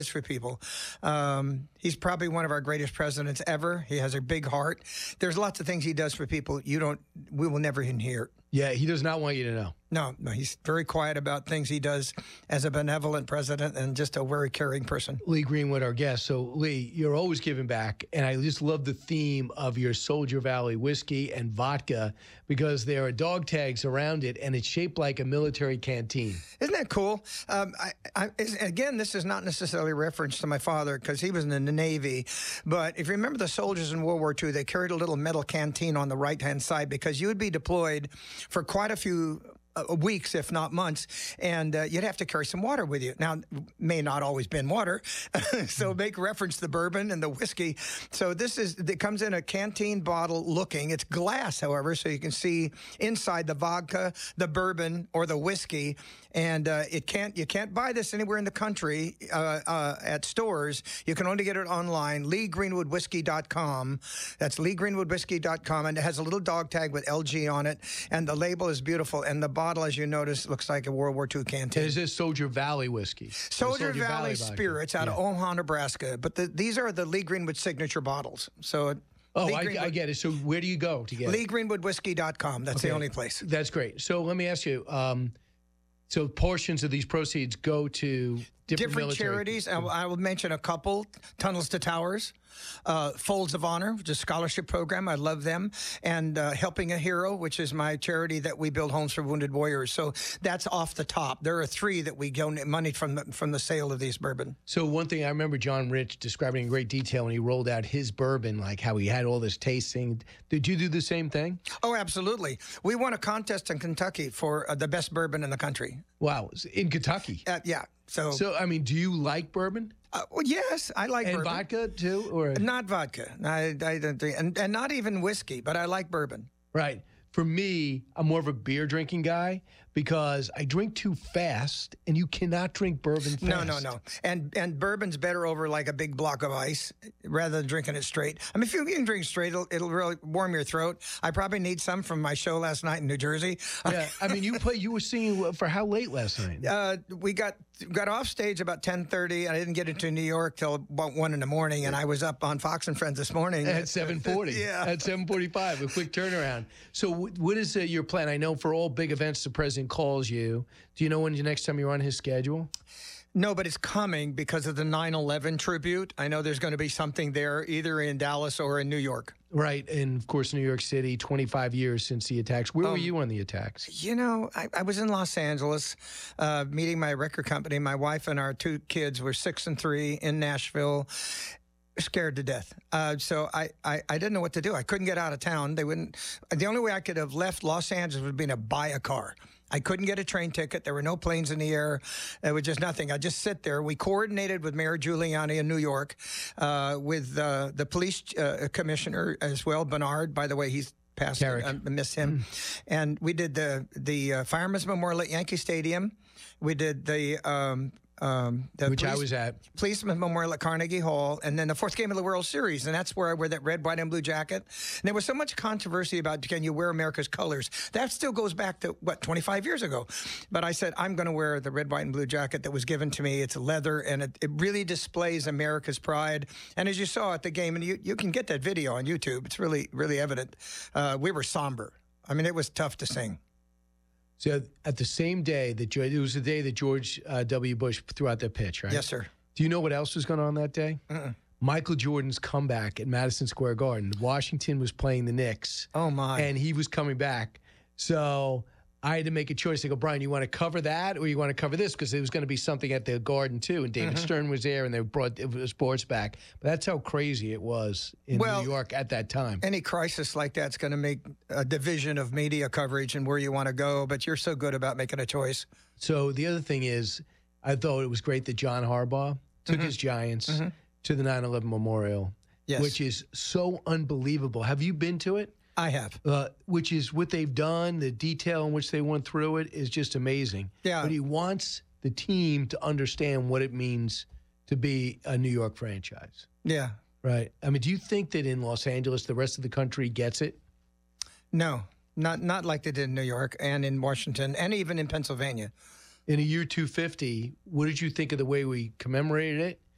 for people. He's probably one of our greatest presidents ever. He has a big heart. There's lots of things he does for people we will never hear. Yeah, he does not want you to know. No, he's very quiet about things he does as a benevolent president and just a very caring person. Lee Greenwood, our guest. So, Lee, you're always giving back, and I just love the theme of your Soldier Valley whiskey and vodka because there are dog tags around it, and it's shaped like a military canteen. Isn't that cool? Again, this is not necessarily a reference to my father because he was in the Navy, but if you remember the soldiers in World War II, they carried a little metal canteen on the right-hand side because you would be deployed for quite a few weeks, if not months, and you'd have to carry some water with you. Now, may not always been water, so make reference to the bourbon and the whiskey. So it comes in a canteen bottle looking. It's glass, however, so you can see inside the vodka, the bourbon, or the whiskey. And you can't buy this anywhere in the country at stores. You can only get it online, LeeGreenwoodWhiskey.com. That's LeeGreenwoodWhiskey.com, and it has a little dog tag with LG on it, and the label is beautiful, and the bottle, as you notice, looks like a World War II canteen. Is this Soldier Valley whiskey? Soldier Valley Spirits out of Omaha, Nebraska. But these are the Lee Greenwood signature bottles. So. I get it. So where do you go to get it? LeeGreenwoodWhiskey.com. That's the only place. That's great. So let me ask you, so portions of these proceeds go to different charities. I will mention a couple. Tunnels to Towers, Folds of Honor, which is a scholarship program. I love them. And Helping a Hero, which is my charity that we build homes for wounded warriors. So that's off the top. There are 3 that we donate money from the sale of these bourbon. So one thing I remember John Rich describing in great detail when he rolled out his bourbon, like how he had all this tasting. Did you do the same thing? Oh, absolutely. We won a contest in Kentucky for the best bourbon in the country. Wow. In Kentucky? Yeah. So, I mean, do you like bourbon? Well, yes, I like bourbon. And vodka, too? Or Not vodka. I don't drink, and not even whiskey, but I like bourbon. Right. For me, I'm more of a beer drinking guy because I drink too fast, and you cannot drink bourbon fast. No. And bourbon's better over like a big block of ice rather than drinking it straight. I mean, if you can drink straight, it'll really warm your throat. I probably need some from my show last night in New Jersey. Yeah, I mean, you were singing for how late last night? We got off stage about 10:30. I didn't get into New York till about 1 in the morning, and I was up on Fox and Friends this morning at 7:40. Yeah, at 7:45, a quick turnaround. So, what is your plan? I know for all big events, the president calls you. Do you know when the next time you're on his schedule? No, but it's coming because of the 9/11 tribute. I know there's going to be something there, either in Dallas or in New York. Right, and of course, New York City, 25 years since the attacks. Where were you on the attacks? You know, I was in Los Angeles meeting my record company. My wife and our 2 kids were 6 and 3 in Nashville. Scared to death. So I didn't know what to do. I couldn't get out of town. The only way I could have left Los Angeles would be to buy a car. I couldn't get a train ticket. There were no planes in the air. There was just nothing. I just sit there. We coordinated with Mayor Giuliani in New York, with the police commissioner as well, Bernard. By the way, he's passed. I miss him. And we did the Fireman's Memorial at Yankee Stadium. We did which I was at. Policeman's Memorial at Carnegie Hall, and then the 4th game of the World Series, and that's where I wear that red, white, and blue jacket. And there was so much controversy about, can you wear America's colors? That still goes back to, 25 years ago. But I said, I'm going to wear the red, white, and blue jacket that was given to me. It's leather, and it really displays America's pride. And as you saw at the game, and you can get that video on YouTube, it's really, really evident, we were somber. I mean, it was tough to sing. So at the same day it was the day that George W. Bush threw out that pitch, right? Yes, sir. Do you know what else was going on that day? Michael Jordan's comeback at Madison Square Garden. Washington was playing the Knicks. Oh, my. And he was coming back. So I had to make a choice. I go, Brian, you want to cover that or you want to cover this? Because there was going to be something at the Garden, too. And David Stern was there, and they brought sports back. But that's how crazy it was in New York at that time. Any crisis like that's going to make a division of media coverage and where you want to go. But you're so good about making a choice. So the other thing is, I thought it was great that John Harbaugh took his Giants to the 9/11 Memorial, which is so unbelievable. Have you been to it? I have. Which is what they've done, the detail in which they went through it is just amazing. Yeah. But he wants the team to understand what it means to be a New York franchise. Yeah. Right. I mean, do you think that in Los Angeles, the rest of the country gets it? No, not like they did in New York and in Washington and even in Pennsylvania. In a year 250, what did you think of the way we commemorated it?